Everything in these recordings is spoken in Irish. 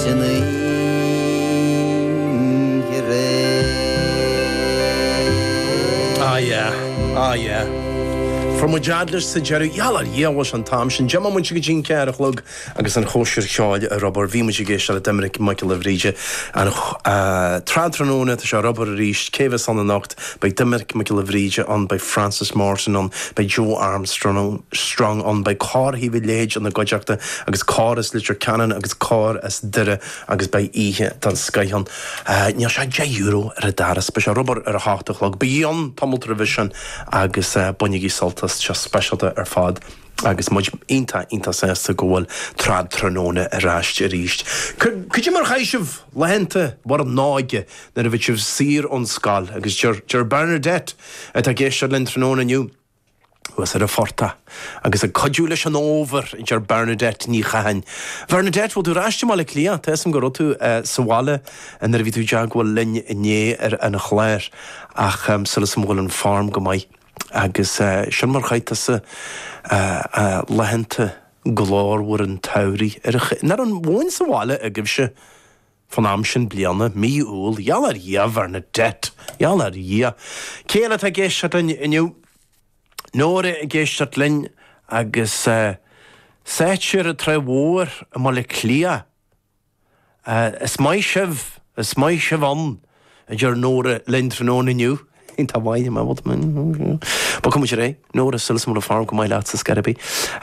yeah. From a jadler sa Jerry Yalar was an Thompson Gemma mun sig Jean Carachlog agus an chosir Shaw Robert V Mugigesh at Emmerich Michael Lavrige and Tradranona to Robert Reach Cavis on the Nacht by Emmerich Michael Lavrige on by Francis Morrison on by Joe Armstrong on by Car he village on the Gojakta agus Car as Litcher Cannon agus Car as Dire agus by Ihe dan Skyhon Nyasha Euro Radaris by Robert a Hartlog beyond Tommel Revision agus Bonigi Salta just special fad agus much inta says to goal trad tranona arrest reached could you mar haishiv lehente war náige na a bit of seer on skal agus ger Bernadette at a gesherlin tranona new was a forta agus a codulation an over in ger Bernadette ni chahan Bernadette will do rash mal clia tesum go to sawale and der vitu jagwal lin ne an a chlair ach sulsmol farm go mai agus sin mar chaitase lehente glór war an tauri nar an bhain sa bháile a gibse van amsin blianna mí úl jalar Bernadette jalar céile a géisiart iniu nóra a géisiart linn agus séitsir a trehór a mála clia is mai sibh an a gur nóra linn tróna iniu in Hawaii ma wat men ba kom je no sil some farm kom my lads scarby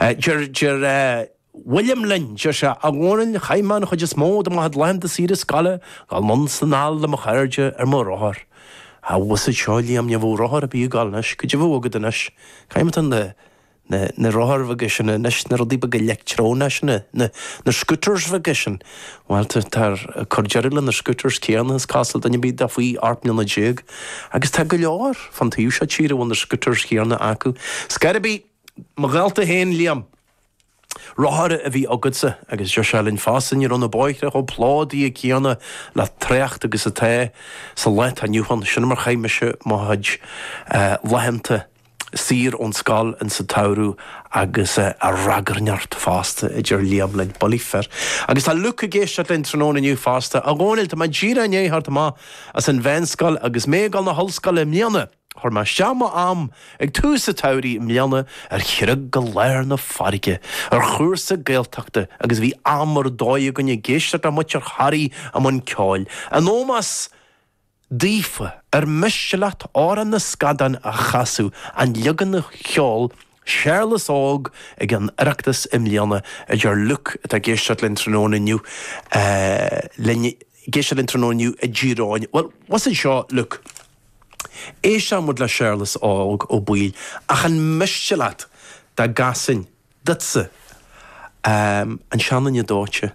William Lynn just a warning Heiman ho just mod ma had land the sea skalle gal monsnal de maharje morhar how was it Charlie am you rohar be galnish could you go goodnish kaimt na rohar vacation national dibe electrona na scooters vacation well tar corgeril na scooters Cairns castle then you be da fui art na jig agus ta golar van tuisha chire on the scooters Cairns aku scarby magalta hen liam rohar a vi agutse agus joshalin fasten you on the boy ho plodi Cairns la trecht agus a te so let a new one shimmer heimische mahaj lahente Sir on skal en sa tauru agus a raggarnart faste e ger liamlin bolifer agus a lukke geishat in tronone new faste a gonil te ma gira nei hart ma as en venskal agus megal na halskal emliane har ma shama am ag tu sa tauri emliane chirug galer na farige chuurse geeltakte agus vi amor doie gonje geishat a mutcher harry am on kjol an omas Dífa misselat áran na scadan a chasu an ligan na cheol Charles Og ag an ireachtas imliana a gur look at a géisiart linn tróna niu géisiart linn tróna niu a ddíráin well was it seo look éisiam mud le Charles Og ó buil ach an misselat da gasin datsa an seanan ya dóite